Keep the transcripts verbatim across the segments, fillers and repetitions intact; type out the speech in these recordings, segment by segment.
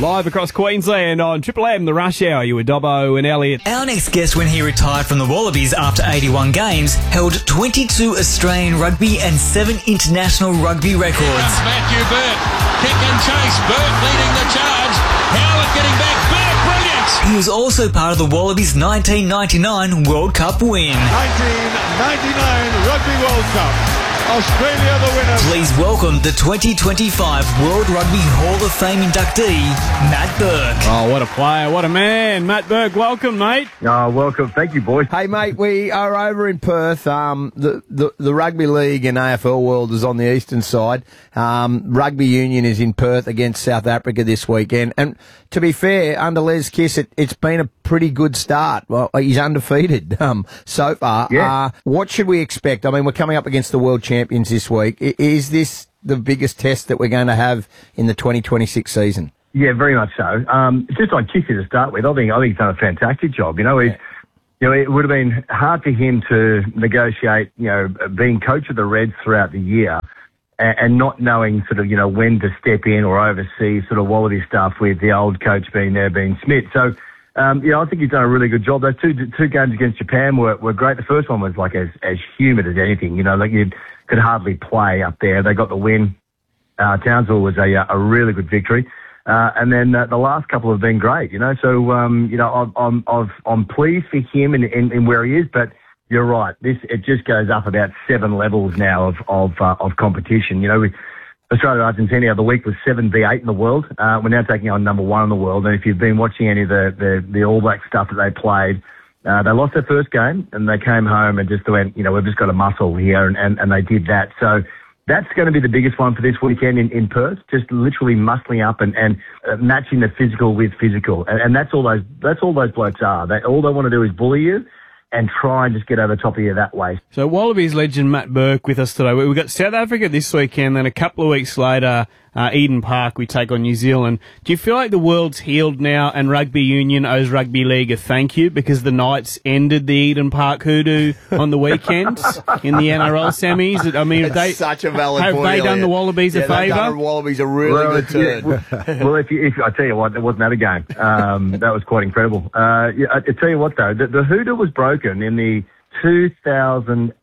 Live across Queensland on Triple M, the Rush Hour. You were Dobbo and Elliot. Our next guest, when he retired from the Wallabies after eighty-one games, held twenty-two Australian rugby and seven international rugby records. Matthew Burt, kick and chase. Burt leading the charge. Howard getting back. Burt, brilliant. He was also part of the Wallabies' nineteen ninety-nine World Cup win. nineteen ninety-nine Rugby World Cup. Australia the winner. Please welcome the twenty twenty-five World Rugby Hall of Fame inductee, Matt Burke. Oh, what a player, what a man. Matt Burke, welcome, mate. Oh, welcome. Thank you, boys. Hey, mate, we are over in Perth. Um, the, the, the Rugby League and A F L world is on the eastern side. Um, Rugby Union is in Perth against South Africa this weekend. And to be fair, under Les Kiss, it, it's been a pretty good start. Well, he's undefeated um, so far. Yeah. Uh, what should we expect? I mean, we're coming up against the world champions this week. I, is this the biggest test that we're going to have in the twenty twenty-six season? Yeah, very much so. Um, just on Kissy to start with, I think I think he's done a fantastic job. You know, he's, Yeah. you know, it would have been hard for him to negotiate, you know, being coach of the Reds throughout the year and, and not knowing sort of, you know, when to step in or oversee sort of Wallaby stuff with the old coach being there, being Smith. So, um, yeah, I think he's done a really good job. Those two two games against Japan were, were great. The first one was like as, as humid as anything, you know, like you could hardly play up there. They got the win. Uh, Townsville was a, a really good victory. Uh, and then uh, the last couple have been great, you know. So, um, you know, I'm, I'm, I've, I'm pleased for him in, in, in where he is, but you're right. This it just goes up about seven levels now of of, uh, of competition. You know, we, Australia Argentina the other week was seven v eight in the world. Uh, we're now taking on number one in the world. And if you've been watching any of the, the, the All Black stuff that they played, uh, they lost their first game and they came home and just went, you know, we've just got a muscle here, and, and, and they did that. So that's going to be the biggest one for this weekend in, in Perth, just literally muscling up and, and uh, matching the physical with physical. And, and that's all those that's all those blokes are. They, all they want to do is bully you and try and just get over the top of you that way. So Wallabies legend Matt Burke with us today. We've got South Africa this weekend, then a couple of weeks later, uh, Eden Park, we take on New Zealand. Do you feel like the world's healed now and Rugby Union owes Rugby League a thank you because the Knights ended the Eden Park hoodoo on the weekends in the N R L semis? I mean, It's they, such a valid have point, they done Elliot. the Wallabies yeah, a they've favour? done the Wallabies a really Well, good if- turn. yeah, well, if, you, if I tell you what, it wasn't that a game. Um, that was quite incredible. Uh, yeah, I, I tell you what, though, the, the hoodoo was broken in the two thousand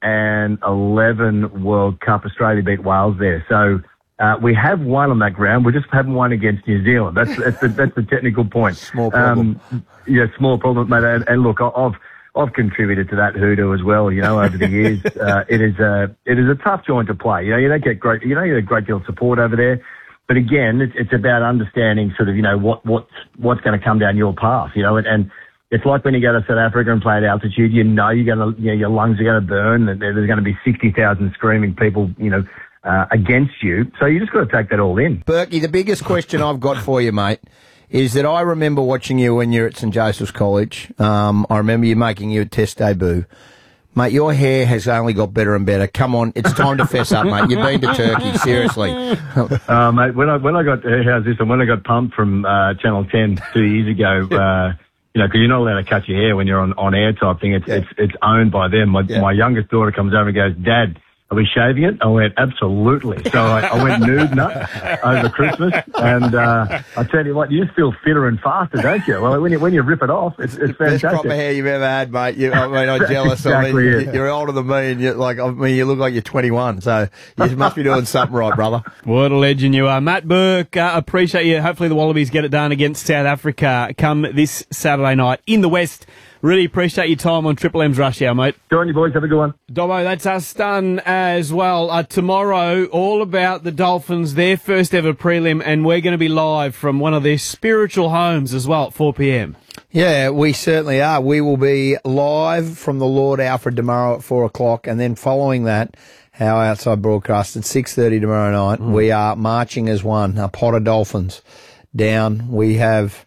eleven World Cup. Australia beat Wales there, so uh, we have won on that ground. We just haven't won against New Zealand. That's that's the, that's the technical point. Small problem. Um, yeah, small problem, mate. And, and look, I've I've contributed to that hoodoo as well. You know, over the years, uh, it is a it is a tough joint to play. You know, you don't get great. You know, you get a great deal of support over there. But again, it's, it's about understanding sort of, you know, what what's what's going to come down your path. You know, and, and it's like when you go to South Africa and play at altitude, you know you're going to, you know, your lungs are going to burn, and there's going to be sixty thousand screaming people, you know, uh, against you. So you just got to take that all in. Berkey, the biggest question I've got for you, mate, is that I remember watching you when you were at St Joseph's College. Um, I remember you making your test debut. Mate, your hair has only got better and better. Come on, it's time to fess up, mate. You've been to Turkey, seriously. Uh, mate, when I when I got uh, how's this? And when I got pumped from uh, Channel ten two years ago, uh, you know, because you're not allowed to cut your hair when you're on, on air type thing. It's Yeah. it's it's owned by them. My Yeah. my youngest daughter comes over and goes, "Dad, are we shaving it?" I went, "Absolutely." So I, I went nude nut over Christmas, and uh, I tell you what, you just feel fitter and faster, don't you? Well, when you when you rip it off, it's it's Best fantastic. proper hair you've ever had, mate. You, I mean, I'm jealous. Exactly I mean, it. you're older than me, and you're like, I mean, you look like you're twenty-one, so you must be doing something right, brother. What a legend you are. Matt Burke, uh, appreciate you. Hopefully the Wallabies get it done against South Africa come this Saturday night in the West. Really appreciate your time on Triple M's Rush Hour, mate. Go on, you boys. Have a good one. Dobbo, that's us done as well. Uh, tomorrow, all about the Dolphins, their first ever prelim, and we're going to be live from one of their spiritual homes as well at four p.m. Yeah, we certainly are. We will be live from the Lord Alfred tomorrow at four o'clock, and then following that, our outside broadcast at six thirty tomorrow night, mm. we are marching as one, a pot of Dolphins down. We have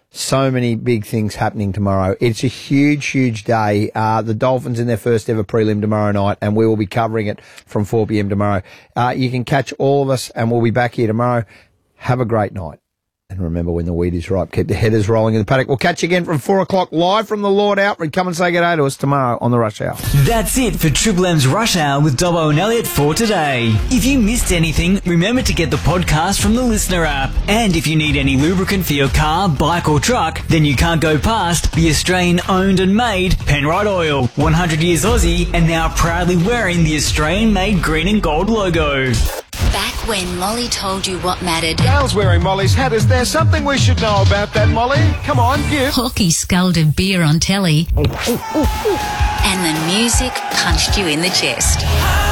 so many big things happening tomorrow. It's a huge, huge day. Uh, the Dolphins in their first ever prelim tomorrow night, and we will be covering it from four p.m. tomorrow. Uh, you can catch all of us, and we'll be back here tomorrow. Have a great night. And remember, when the wheat is ripe, keep the headers rolling in the paddock. We'll catch you again from four o'clock live from the Lord Outford. Come and say good day to us tomorrow on the Rush Hour. That's it for Triple M's Rush Hour with Dobbo and Elliot for today. If you missed anything, remember to get the podcast from the Listener app. And if you need any lubricant for your car, bike or truck, then you can't go past the Australian owned and made Penrite Oil. one hundred years Aussie and now proudly wearing the Australian made green and gold logo. Back when Molly told you what mattered. Gail's wearing Molly's hat. Is there something we should know about that, Molly? Come on, give. Hawkey sculled a beer on telly. And the music punched you in the chest.